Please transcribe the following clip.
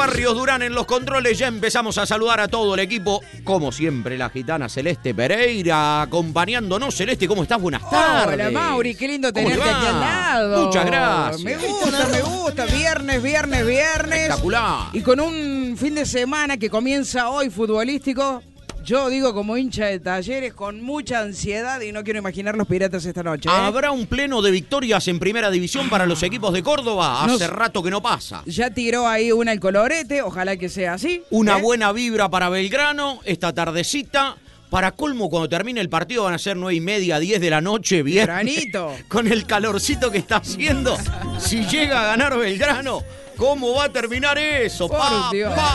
Barrios Durán en los controles. Ya empezamos a saludar a todo el equipo. Como siempre, la gitana Celeste Pereira acompañándonos. Celeste, ¿cómo estás? Buenas tardes. Hola, Mauri, qué lindo tenerte aquí al lado. Muchas gracias. Me gusta. Viernes. Espectacular. Y con un fin de semana que comienza hoy futbolístico. Yo digo como hincha de Talleres con mucha ansiedad y no quiero imaginar los Piratas esta noche. ¿Habrá un pleno de victorias en primera división para los equipos de Córdoba? Hace rato que no pasa. Ya tiró ahí una el Colorete, ojalá que sea así. Una buena vibra para Belgrano esta tardecita. Para colmo, cuando termine el partido van a ser 9:30, 10 de la noche, bien. Granito. Con el calorcito que está haciendo. Si llega a ganar Belgrano, ¿cómo va a terminar eso? Por Dios.